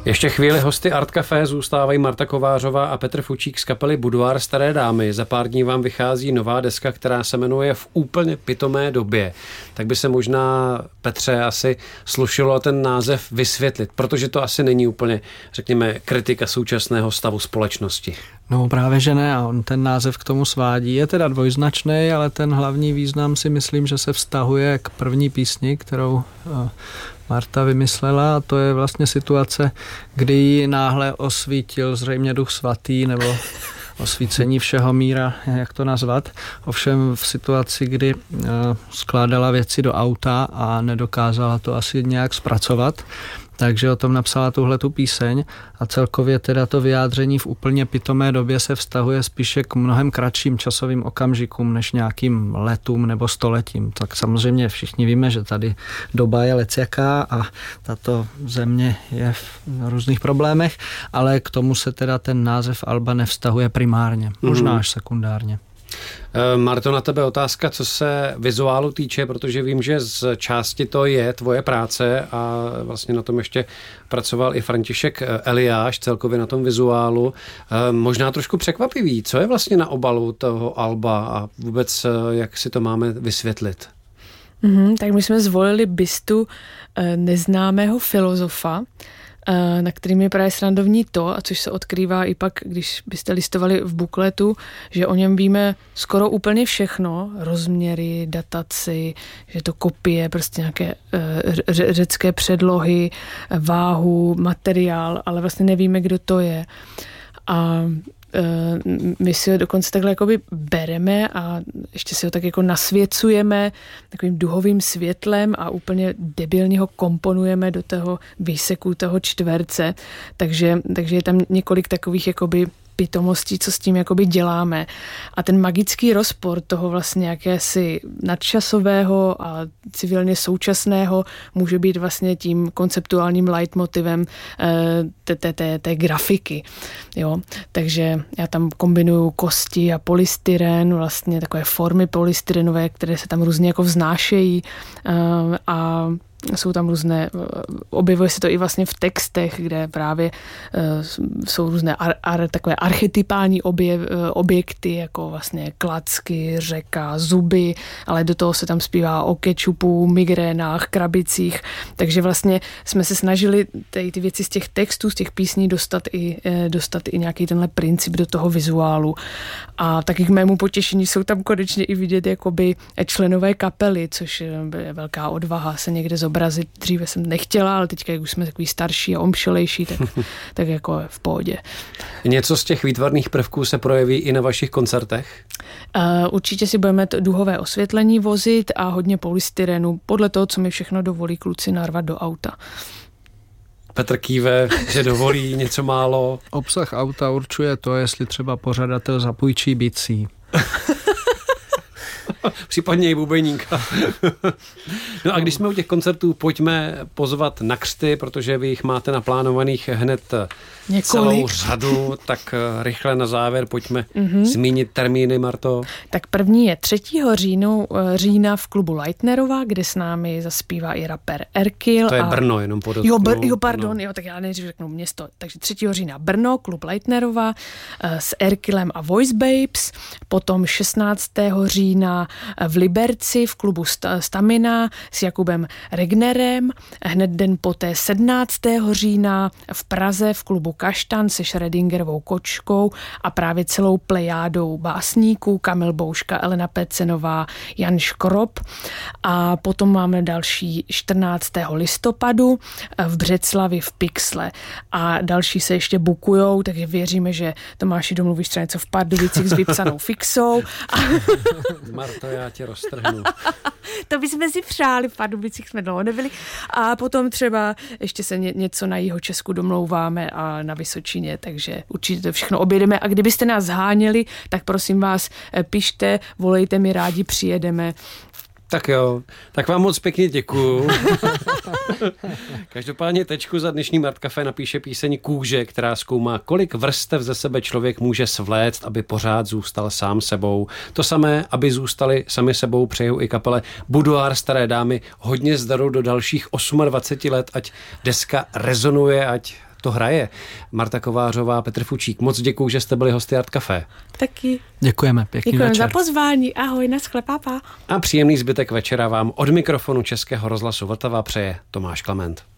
Ještě chvíli hosty Art Café zůstávají Marta Kovářová a Petr Fučík z kapely Boudoir Staré dámy. Za pár dní vám vychází nová deska, která se jmenuje V úplně pitomé době. Tak by se možná, Petře, asi slušilo ten název vysvětlit, protože to asi není úplně, řekněme, kritika současného stavu společnosti. No právě, že ne, a on ten název k tomu svádí. Je teda dvojznačný, ale ten hlavní význam si myslím, že se vztahuje k první písni, kterou Marta vymyslela, a to je vlastně situace, kdy ji náhle osvítil zřejmě Duch svatý, nebo osvícení všeho míra, jak to nazvat. Ovšem v situaci, kdy skládala věci do auta a nedokázala to asi nějak zpracovat, takže o tom napsala tuhletu píseň a celkově teda to vyjádření v úplně pitomé době se vztahuje spíše k mnohem kratším časovým okamžikům než nějakým letům nebo stoletím. Tak samozřejmě všichni víme, že tady doba je lecjaká a tato země je v různých problémech, ale k tomu se teda ten název alba nevztahuje primárně, možná až sekundárně. Marto, na tebe otázka, co se vizuálu týče, protože vím, že z části to je tvoje práce a vlastně na tom ještě pracoval i František Eliáš, celkově na tom vizuálu. Možná trošku překvapivý, co je vlastně na obalu toho alba a vůbec jak si to máme vysvětlit? Tak my jsme zvolili bustu neznámého filozofa, na kterým je právě srandovní to, a což se odkrývá i pak, když byste listovali v bukletu, že o něm víme skoro úplně všechno, rozměry, dataci, že to kopie, prostě nějaké řecké předlohy, váhu, materiál, ale vlastně nevíme, kdo to je. A my si ho dokonce takhle jakoby bereme a ještě si ho tak jako nasvěcujeme takovým duhovým světlem a úplně debilně ho komponujeme do toho výseku toho čtverce. Takže je tam několik takových jakoby pitomostí, co s tím jakoby děláme. A ten magický rozpor toho vlastně jakési nadčasového a civilně současného může být vlastně tím konceptuálním leitmotivem té grafiky. Jo? Takže já tam kombinuju kosti a polystyren, vlastně takové formy polystyrenové, které se tam různě jako vznášejí a jsou tam různé, objevuje se to i vlastně v textech, kde právě jsou různé takové archetypální objekty, jako vlastně klacky, řeka, zuby, ale do toho se tam zpívá o kečupu, migrénách, krabicích, takže vlastně jsme se snažili ty věci z těch textů, z těch písní dostat i nějaký tenhle princip do toho vizuálu. A taky k mému potěšení jsou tam konečně i vidět jakoby členové kapely, což je velká odvaha se někde zobrazit. Dříve jsem nechtěla, ale teďka, jak už jsme takový starší a omšelejší, tak jako v pohodě. Něco z těch výtvarných prvků se projeví i na vašich koncertech? Určitě si budeme duhové osvětlení vozit a hodně polystyrenu, podle toho, co mi všechno dovolí kluci narvat do auta. Petr kýve, že dovolí něco málo. Obsah auta určuje to, jestli třeba pořadatel zapůjčí bicí. Případně i bubeníka. No a když jsme u těch koncertů, pojďme pozvat na křty, protože vy jich máte naplánovaných hned celou řadu, tak rychle na závěr pojďme zmínit termíny, Marto. Tak první je 3. října v klubu Leitnerova, kde s námi zaspívá i rapper Erkil. To je Brno, jenom podotknu. Pardon, tak já nejdřív řeknu město. Takže 3. října Brno, klub Leitnerova s Erkilem a Voice Babes. Potom 16. října v Liberci v klubu Stamina s Jakubem Regnerem. Hned den poté 17. října v Praze v klubu Kaštan se Schrödingerovou kočkou a právě celou plejádou básníků Kamil Bouška, Elena Pecenová, Jan Škrob. A potom máme další 14. listopadu v Břeclavi v Pixle. A další se ještě bukujou, takže věříme, že Tomáši domluvíš třeba něco v Pardubicích s vypsanou fixou. Marto, já tě roztrhnu. To bychom si přáli, v Pardubicích jsme dlouho nebyli. A potom třeba ještě se něco na Jihočesku domlouváme a na Vysočině, takže určitě to všechno objedeme. A kdybyste nás zháněli, tak prosím vás, pište, volejte, mi rádi přijedeme. Tak jo, tak vám moc pěkně děkuju. Každopádně tečku za dnešní Art Café napíše píseň Kůže, která zkoumá, kolik vrstev ze sebe člověk může svléct, aby pořád zůstal sám sebou. To samé, aby zůstali sami sebou, přeju i kapele Boudoir Staré dámy. Hodně zdaru do dalších 28 let, ať deska rezonuje, ať to hraje. Marta Kovářová, Petr Fučík, moc děkuju, že jste byli hosty Art Café. Taky. Děkujeme, pěkný večer. za pozvání, ahoj, naschle, pápa. A příjemný zbytek večera vám od mikrofonu Českého rozhlasu Vltava přeje Tomáš Klement.